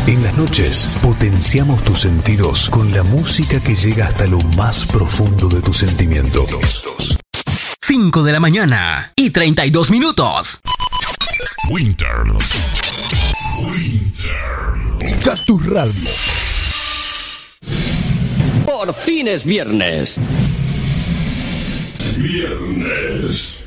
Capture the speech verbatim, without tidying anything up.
En las noches potenciamos tus sentidos con la música que llega hasta lo más profundo de tus sentimientos. cinco de la mañana y treinta y dos minutos. Winter. Winter. Cactus Radio. Por fin es viernes. Viernes.